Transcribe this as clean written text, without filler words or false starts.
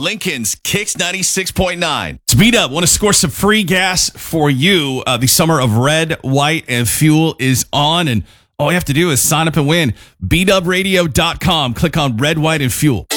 Lincoln's Kicks 96.9. Speed up. Want to score some free gas for you? The summer of Red, White, and Fuel is on, and all you have to do is sign up and win. BWradio.com. Click on Red, White, and Fuel.